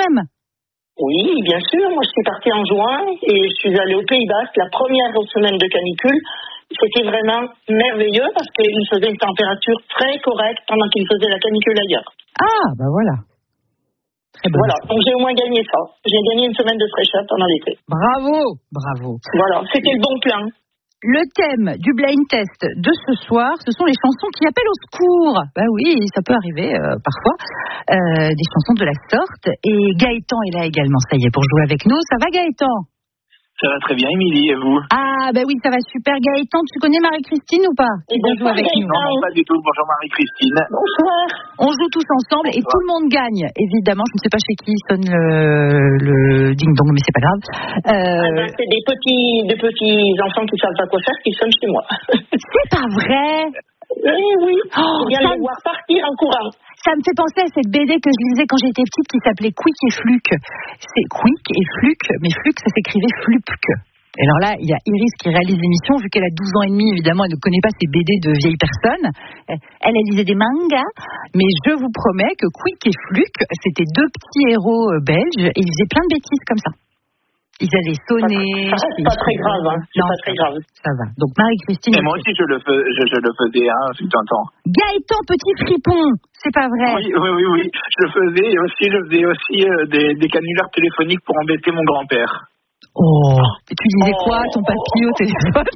même? Oui, bien sûr. Moi, je suis partie en juin et je suis allée au Pays Basque. La première semaine de canicule, c'était vraiment merveilleux parce qu'il faisait une température très correcte pendant qu'il faisait la canicule ailleurs. Ah, bah voilà. Très bon. Voilà, donc j'ai au moins gagné ça. J'ai gagné une semaine de fraîcheur pendant l'été. Bravo, bravo. Voilà, c'était le bon plan. Le thème du blind test de ce soir, ce sont les chansons qui appellent au secours. Bah oui, ça peut arriver parfois, des chansons de la sorte. Et Gaëtan est là également, ça y est, pour jouer avec nous. Ça va Gaëtan? Ça va très bien, Émilie, et vous? Ah, bah oui, ça va super. Gaëtan, tu connais Marie-Christine ou pas? Et bonjour avec nous. Non, pas du tout. Bonjour Marie-Christine. Bonsoir. On joue tous ensemble et tout le monde gagne, évidemment. Je ne sais pas chez qui sonne le ding-dong, mais c'est pas grave. C'est des petits enfants qui savent pas quoi faire qui sonnent chez moi. C'est pas vrai? Oui. Oh, je viens de les voir partir en courant. Ça me fait penser à cette BD que je lisais quand j'étais petite qui s'appelait Quick et Fluke. C'est Quick et Fluke, mais Fluke, ça s'écrivait Flupke. Et alors là, il y a Iris qui réalise l'émission, vu qu'elle a 12 ans et demi, évidemment, elle ne connaît pas ces BD de vieilles personnes. Elle lisait des mangas, mais je vous promets que Quick et Fluke, c'était deux petits héros belges, et ils faisaient plein de bêtises comme ça. Ils allaient sonner. C'est pas très grave, hein. C'est Non, pas très grave. Ça va. Donc Marie-Christine. Et moi aussi, je le faisais, fut un temps. Gaëtan, petit fripon, c'est pas vrai. Oui. Je le faisais, et aussi, je faisais aussi des canulars téléphoniques pour embêter mon grand-père. Oh. Et tu disais quoi, ton papy au téléphone?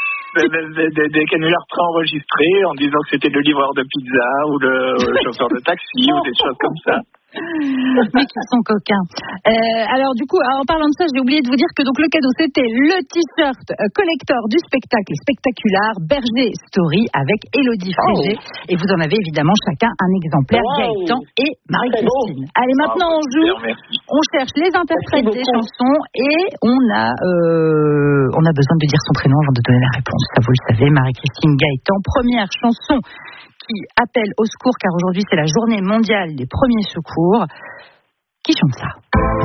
Des canulars préenregistrés en disant que c'était le livreur de pizza ou le chauffeur de taxi ou des choses comme ça. Mais qui sont coquins. Alors du coup, en parlant de ça, j'ai oublié de vous dire que donc le cadeau c'était le t-shirt collector du spectacle spectaculaire Berger Story avec Élodie Frégé. Et vous en avez évidemment chacun un exemplaire, Gaëtan et Marie-Christine. Allez, maintenant on joue, on cherche les interprètes des chansons et on a besoin de dire son prénom avant de donner la réponse. Ça vous le savez, Marie-Christine, Gaëtan. Première chanson qui appelle au secours, car aujourd'hui c'est la journée mondiale des premiers secours. Qui chante ça?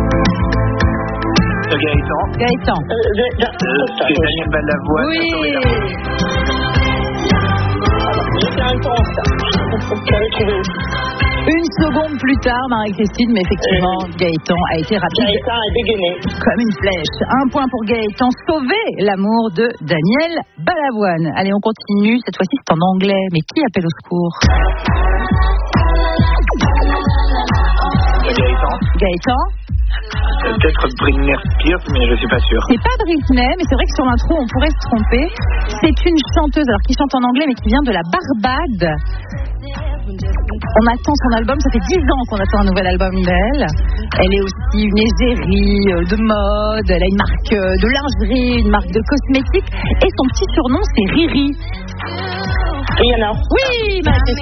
Gaëtan. C'est Daniel Balavoine. Oui. C'est un temps, ça. J'avais trouvé aussi. Une seconde plus tard, Marie-Christine, mais effectivement, Gaëtan a été rapide. Gaëtan a dégainé. Comme une flèche. Un point pour Gaëtan. Sauver l'amour de Daniel Balavoine. Allez, on continue. Cette fois-ci, c'est en anglais. Mais qui appelle au secours? Gaëtan. Peut-être Britney Spears, mais je suis pas sûr. C'est pas Britney, mais c'est vrai que sur l'intro, on pourrait se tromper. C'est une chanteuse, alors qui chante en anglais, mais qui vient de la Barbade. On attend son album, ça fait 10 ans qu'on attend un nouvel album d'elle. Elle est aussi une égérie de mode, elle a une marque de lingerie, une marque de cosmétiques, et son petit surnom, c'est Riri. Rihanna. Oui,